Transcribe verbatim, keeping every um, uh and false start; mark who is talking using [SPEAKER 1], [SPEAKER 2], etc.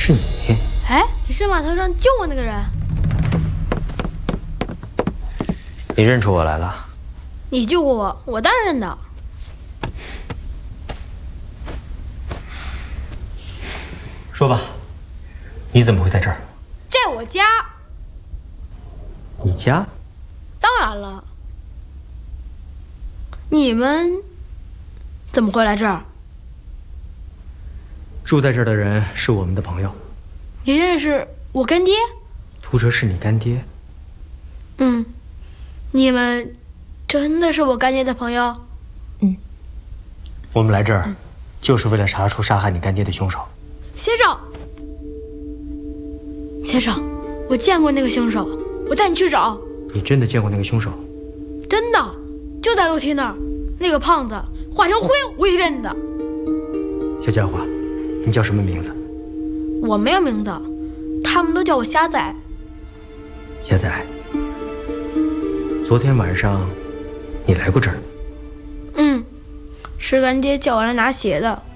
[SPEAKER 1] 是你。
[SPEAKER 2] 哎，你是码头上救我那个人？
[SPEAKER 1] 你认出我来了？
[SPEAKER 2] 你救过我，我当然认得。
[SPEAKER 1] 说吧，你怎么会在这儿？
[SPEAKER 2] 在我家。
[SPEAKER 1] 你家？
[SPEAKER 2] 当然了。你们怎么会来这儿？
[SPEAKER 1] 住在这儿的人是我们的朋友。
[SPEAKER 2] 你认识我干爹？
[SPEAKER 1] 秃车是你干爹？
[SPEAKER 2] 嗯。你们真的是我干爹的朋友？
[SPEAKER 3] 嗯。
[SPEAKER 1] 我们来这儿、嗯、就是为了查出杀害你干爹的凶手。
[SPEAKER 2] 先生，先生，我见过那个凶手，我带你去找。
[SPEAKER 1] 你真的见过那个凶手？
[SPEAKER 2] 真的，就在楼梯那儿，那个胖子化成灰，我也认得。
[SPEAKER 1] 小家伙，你叫什么名字？
[SPEAKER 2] 我没有名字，他们都叫我瞎仔。
[SPEAKER 1] 瞎仔，昨天晚上你来过这儿？
[SPEAKER 2] 嗯，是干爹叫我来拿鞋的。